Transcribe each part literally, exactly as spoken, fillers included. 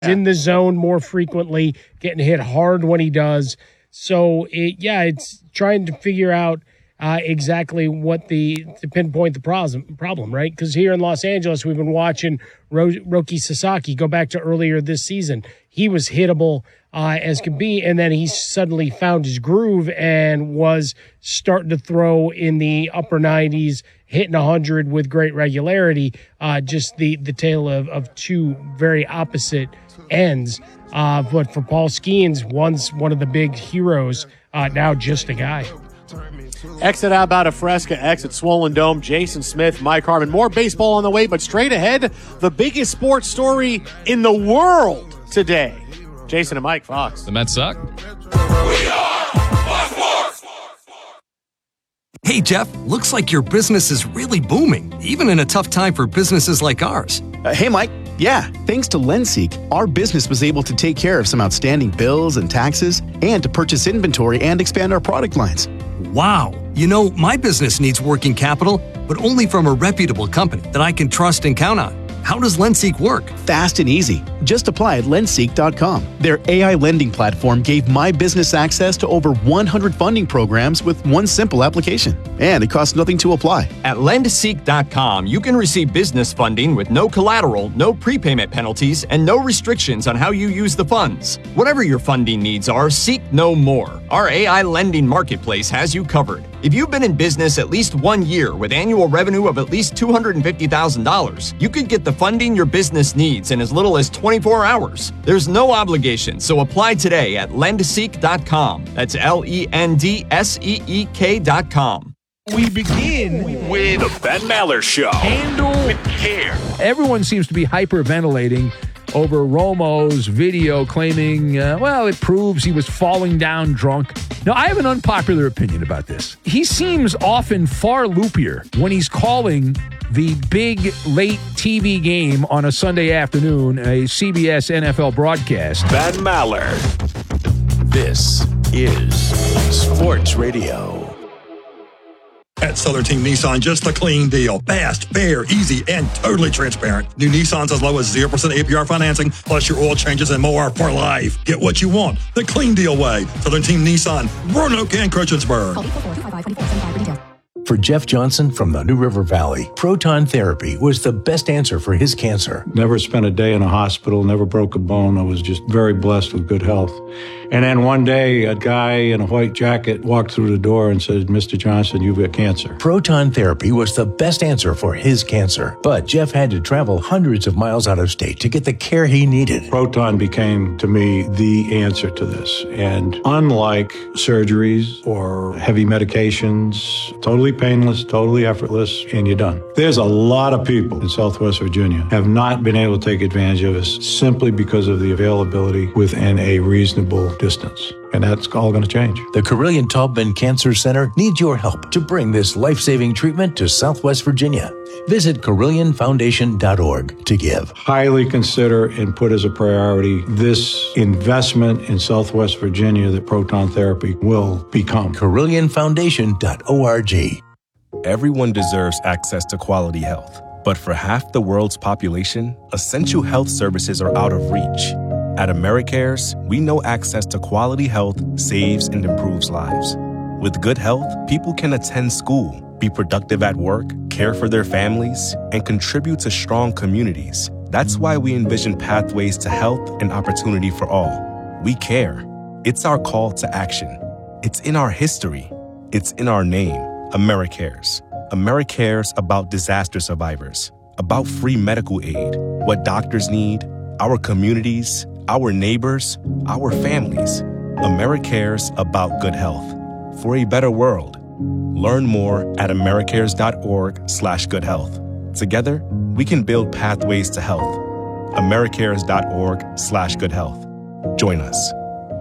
in the zone more frequently, getting hit hard when he does. So, it, yeah, it's trying to figure out uh, exactly what the to pinpoint the problem, problem right? Because here in Los Angeles, we've been watching Ro- Roki Sasaki go back to earlier this season. He was hittable uh, as can be, and then he suddenly found his groove and was starting to throw in the upper nineties, hitting one hundred with great regularity. Uh, just the, the tale of, of two very opposite ends. Uh, but for Paul Skeens, once one of the big heroes, uh, now just a guy. Exit out about a Fresca, exit Swollen Dome, Jason Smith, Mike Harmon. More baseball on the way, but straight ahead, the biggest sports story in the world today. Jason and Mike, Fox. The Mets suck. We are Fox Sports. Hey, Jeff, looks like your business is really booming, even in a tough time for businesses like ours. Uh, hey, Mike. Yeah, thanks to LendSeek, our business was able to take care of some outstanding bills and taxes and to purchase inventory and expand our product lines. Wow. You know, my business needs working capital, but only from a reputable company that I can trust and count on. How does LendSeek work? Fast and easy. Just apply at lendseek dot com. Their A I lending platform gave my business access to over one hundred funding programs with one simple application. And it costs nothing to apply. At lendseek dot com, you can receive business funding with no collateral, no prepayment penalties, and no restrictions on how you use the funds. Whatever your funding needs are, seek no more. Our A I lending marketplace has you covered. If you've been in business at least one year with annual revenue of at least two hundred fifty thousand dollars, you could get the funding your business needs in as little as twenty-four hours. There's no obligation, so apply today at lendseek dot com. That's L E N D S E E K dot com. We begin With the Ben Maller Show. Handle with care. Everyone seems to be hyperventilating over Romo's video claiming, uh, well, it proves he was falling down drunk. Now, I have an unpopular opinion about this. He seems often far loopier when he's calling the big late T V game on a Sunday afternoon, a C B S N F L broadcast. Ben Maller. This is Sports Radio. At Southern Team Nissan, just a clean deal. Fast, fair, easy, and totally transparent. New Nissans as low as zero percent A P R financing, plus your oil changes and more for life. Get what you want the clean deal way. Southern Team Nissan, Roanoke and Christiansburg. For Jeff Johnson from the New River Valley, proton therapy was the best answer for his cancer. Never spent a day in a hospital, never broke a bone. I was just very blessed with good health. And then one day, a guy in a white jacket walked through the door and said, Mister Johnson, you've got cancer. Proton therapy was the best answer for his cancer. But Jeff had to travel hundreds of miles out of state to get the care he needed. Proton became, to me, the answer to this. And unlike surgeries or heavy medications, totally painless, totally effortless, and you're done. There's a lot of people in Southwest Virginia have not been able to take advantage of this simply because of the availability within a reasonable distance. And that's all going to change. The Carilion Taubman Cancer Center needs your help to bring this life-saving treatment to Southwest Virginia. Visit Carilion Foundation dot org to give. Highly consider and put as a priority this investment in Southwest Virginia that proton therapy will become. Carilion Foundation dot org. Everyone deserves access to quality health. But for half the world's population, essential health services are out of reach. At AmeriCares, we know access to quality health saves and improves lives. With good health, people can attend school, be productive at work, care for their families, and contribute to strong communities. That's why we envision pathways to health and opportunity for all. We care. It's our call to action. It's in our history. It's in our name, AmeriCares. AmeriCares about disaster survivors, about free medical aid, what doctors need, our communities, our neighbors, our families. AmeriCares about good health. For a better world. Learn more at americares dot org slash good health. Together, we can build pathways to health. americares dot org slash good health. Join us.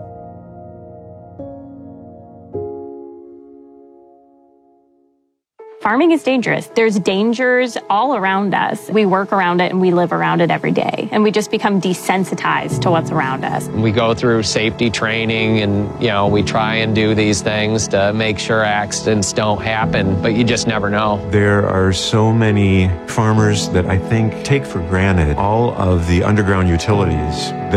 Farming is dangerous. There's dangers all around us. We work around it and we live around it every day. And we just become desensitized to what's around us. We go through safety training and, you know, we try and do these things to make sure accidents don't happen, but you just never know. There are so many farmers that I think take for granted all of the underground utilities that